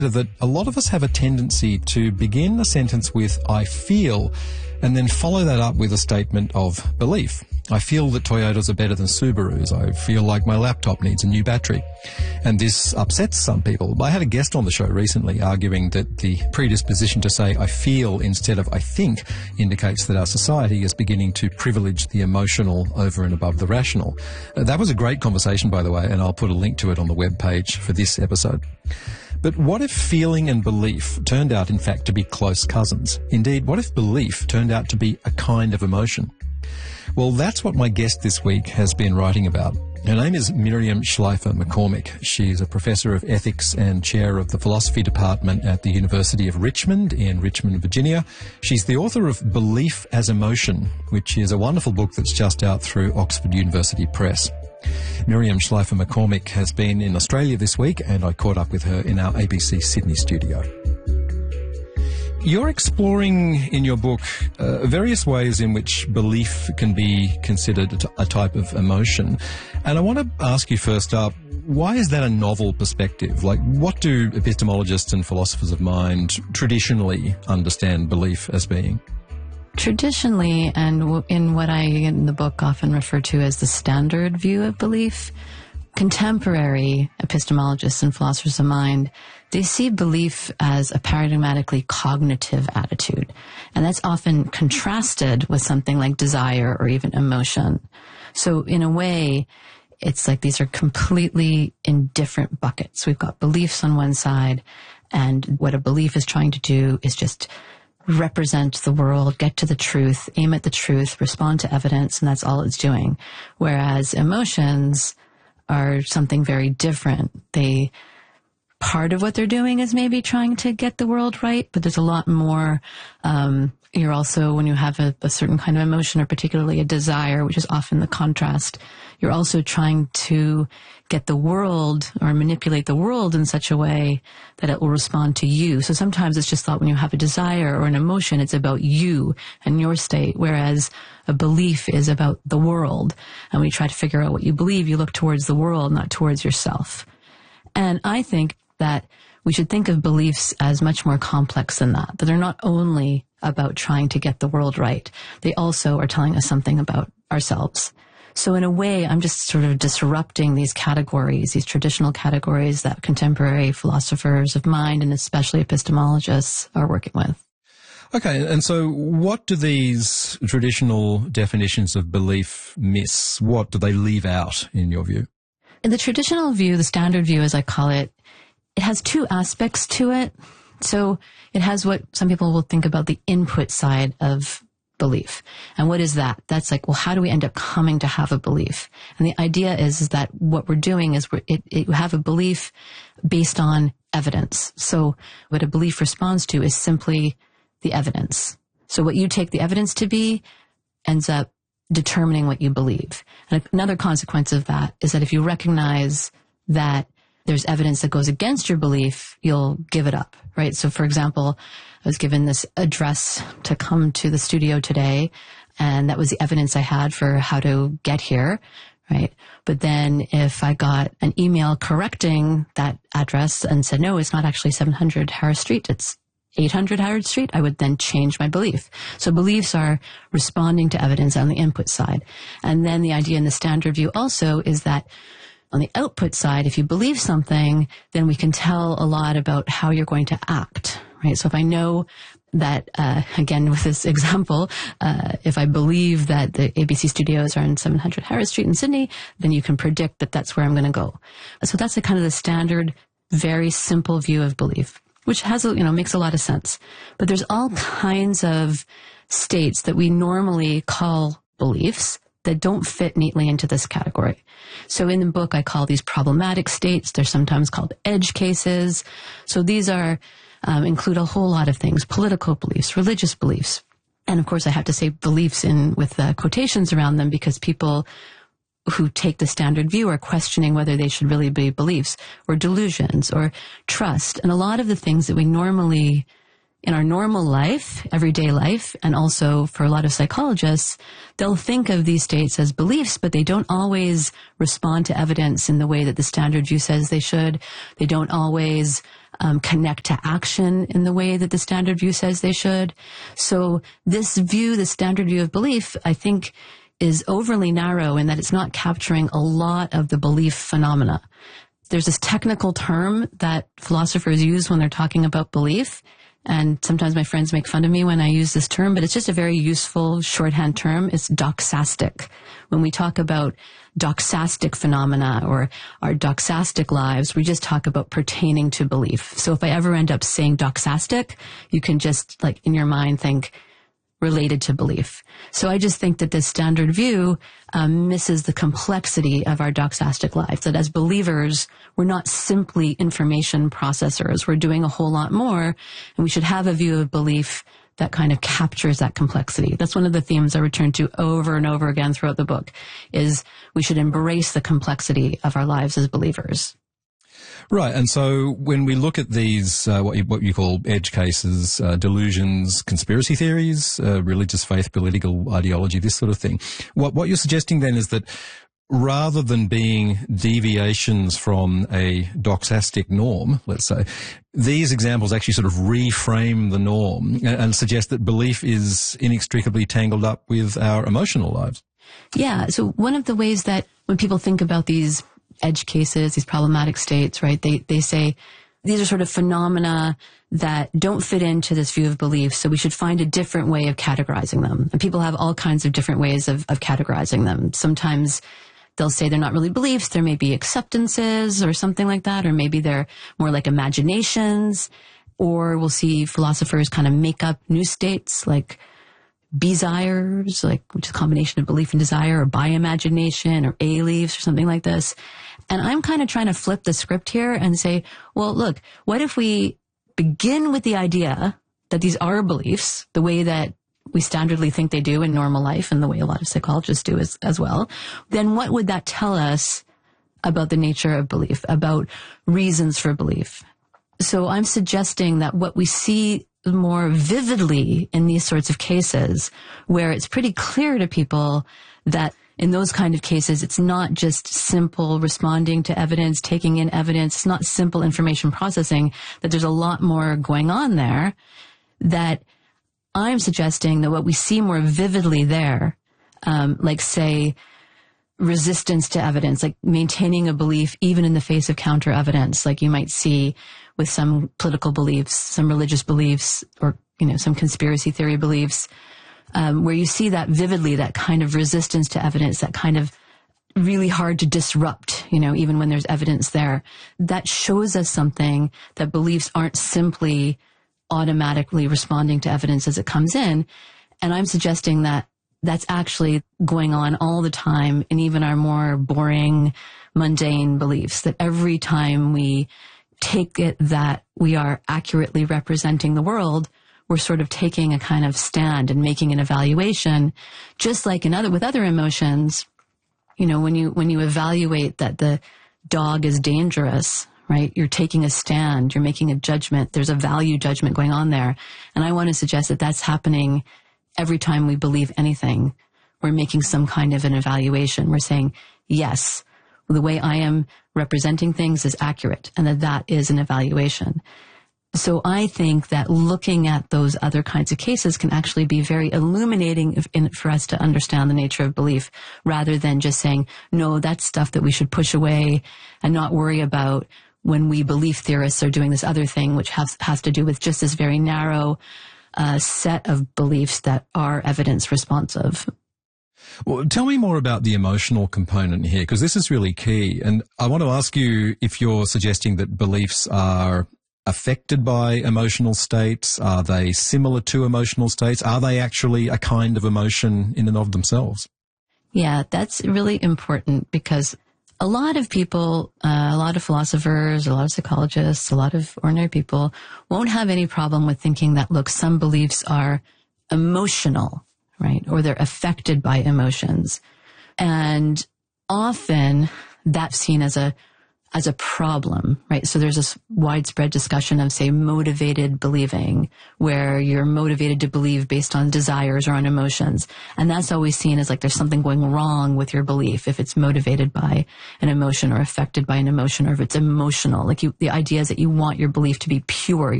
that a lot of us have a tendency to begin a sentence with "I feel" and then follow that up with a statement of belief. I feel that Toyotas are better than Subarus. I feel like my laptop needs a new battery. And this upsets some people. I had a guest on the show recently arguing that the predisposition to say "I feel" instead of "I think" indicates that our society is beginning to privilege the emotional over and above the rational. That was a great conversation, by the way, and I'll put a link to it on the webpage for this episode. But what if feeling and belief turned out, in fact, to be close cousins? Indeed, what if belief turned out to be a kind of emotion? Well, that's what my guest this week has been writing about. Her name is Miriam Schleifer McCormick. She's a professor of ethics and chair of the philosophy department at the University of Richmond in Richmond, Virginia. She's the author of Belief as Emotion, which is a wonderful book that's just out through Oxford University Press. Miriam Schleifer McCormick has been in Australia this week, and I caught up with her in our ABC Sydney studio. You're exploring in your book various ways in which belief can be considered a type of emotion. And I want to ask you first up, why is that a novel perspective? Like, what do epistemologists and philosophers of mind traditionally understand belief as being? Traditionally, and in what I in the book often refer to as the standard view of belief, contemporary epistemologists and philosophers of mind, they see belief as a paradigmatically cognitive attitude. And that's often contrasted with something like desire or even emotion. So in a way, it's like these are completely in different buckets. We've got beliefs on one side, and what a belief is trying to do is just represent the world, get to the truth, aim at the truth, respond to evidence, and that's all it's doing. Whereas emotions are something very different. Part of what they're doing is maybe trying to get the world right, but there's a lot more. You're also, when you have a certain kind of emotion, or particularly a desire, which is often the contrast, you're also trying to get the world or manipulate the world in such a way that it will respond to you. So sometimes it's just thought when you have a desire or an emotion, it's about you and your state, whereas a belief is about the world. And when you try to figure out what you believe, you look towards the world, not towards yourself. And I think that we should think of beliefs as much more complex than that they're not only about trying to get the world right. They also are telling us something about ourselves. So in a way, I'm just sort of disrupting these categories, these traditional categories that contemporary philosophers of mind and especially epistemologists are working with. Okay, and so what do these traditional definitions of belief miss? What do they leave out, in your view? In the traditional view, the standard view, as I call it, it has two aspects to it. So it has what some people will think about the input side of belief. And what is that? That's like, well, how do we end up coming to have a belief? And the idea is that what we're doing is you have a belief based on evidence. So what a belief responds to is simply the evidence. So what you take the evidence to be ends up determining what you believe. And another consequence of that is that if you recognize that there's evidence that goes against your belief, you'll give it up, right? So for example, I was given this address to come to the studio today, and that was the evidence I had for how to get here, right? But then if I got an email correcting that address and said, no, it's not actually 700 Harris Street, it's 800 Harris Street, I would then change my belief. So beliefs are responding to evidence on the input side. And then the idea in the standard view also is that on the output side, if you believe something, then we can tell a lot about how you're going to act, right? So if I know that, again, with this example, if I believe that the ABC studios are in 700 Harris Street in Sydney, then you can predict that that's where I'm going to go. So that's the kind of the standard, very simple view of belief, which has, makes a lot of sense. But there's all kinds of states that we normally call beliefs that don't fit neatly into this category. So in the book, I call these problematic states. They're sometimes called edge cases. So these are, include a whole lot of things: political beliefs, religious beliefs. And of course, I have to say beliefs with quotations around them, because people who take the standard view are questioning whether they should really be beliefs, or delusions, or trust. And a lot of the things that we normally in our normal life, everyday life, and also for a lot of psychologists, they'll think of these states as beliefs, but they don't always respond to evidence in the way that the standard view says they should. They don't always connect to action in the way that the standard view says they should. So this view, the standard view of belief, I think is overly narrow in that it's not capturing a lot of the belief phenomena. There's this technical term that philosophers use when they're talking about belief. And sometimes my friends make fun of me when I use this term, but it's just a very useful shorthand term. It's doxastic. When we talk about doxastic phenomena or our doxastic lives, we just talk about pertaining to belief. So if I ever end up saying doxastic, you can just like in your mind think related to belief. So I just think that this standard view misses the complexity of our doxastic life, that as believers, we're not simply information processors. We're doing a whole lot more, and we should have a view of belief that kind of captures that complexity. That's one of the themes I return to over and over again throughout the book, is we should embrace the complexity of our lives as believers. Right, and so when we look at these, what you call edge cases, delusions, conspiracy theories, religious faith, political ideology, this sort of thing, what you're suggesting then is that rather than being deviations from a doxastic norm, let's say, these examples actually sort of reframe the norm and suggest that belief is inextricably tangled up with our emotional lives. Yeah, so one of the ways that when people think about these edge cases, these problematic states, right? They say these are sort of phenomena that don't fit into this view of belief, so we should find a different way of categorizing them. And people have all kinds of different ways of categorizing them. Sometimes they'll say they're not really beliefs, there may be acceptances or something like that, or maybe they're more like imaginations, or we'll see philosophers kind of make up new states like desires, which is a combination of belief and desire, or by imagination, or a-leaves, or something like this. And I'm kind of trying to flip the script here and say, well, look, what if we begin with the idea that these are beliefs, the way that we standardly think they do in normal life, and the way a lot of psychologists do as well, then what would that tell us about the nature of belief, about reasons for belief? So I'm suggesting that what we see more vividly in these sorts of cases, where it's pretty clear to people that in those kind of cases, it's not just simple responding to evidence, taking in evidence, it's not simple information processing, that there's a lot more going on there, that I'm suggesting that what we see more vividly there, like say, resistance to evidence, like maintaining a belief even in the face of counter evidence, like you might see with some political beliefs, some religious beliefs, or, some conspiracy theory beliefs, where you see that vividly, that kind of resistance to evidence, that kind of really hard to disrupt, even when there's evidence there. That shows us something, that beliefs aren't simply automatically responding to evidence as it comes in. And I'm suggesting that that's actually going on all the time in even our more boring, mundane beliefs, that every time we take it that we are accurately representing the world, we're sort of taking a kind of stand and making an evaluation, just like with other emotions. When you evaluate that the dog is dangerous, right? You're taking a stand, you're making a judgment, there's a value judgment going on there. And I want to suggest that that's happening every time we believe anything. We're making some kind of an evaluation. We're saying, yes, the way I am representing things is accurate, and that is an evaluation. So I think that looking at those other kinds of cases can actually be very illuminating for us to understand the nature of belief, rather than just saying, no, that's stuff that we should push away and not worry about when we belief theorists are doing this other thing, which has to do with just this very narrow set of beliefs that are evidence responsive. Well, tell me more about the emotional component here, because this is really key. And I want to ask you if you're suggesting that beliefs are affected by emotional states. Are they similar to emotional states? Are they actually a kind of emotion in and of themselves? Yeah, that's really important, because a lot of people, a lot of philosophers, a lot of psychologists, a lot of ordinary people won't have any problem with thinking that, look, some beliefs are emotional, right? Or they're affected by emotions. And often that's seen as a as a problem, right? So there's this widespread discussion of, say, motivated believing, where you're motivated to believe based on desires or on emotions. And that's always seen as like there's something going wrong with your belief if it's motivated by an emotion or affected by an emotion, or if it's emotional. Like the idea is that you want your belief to be pure.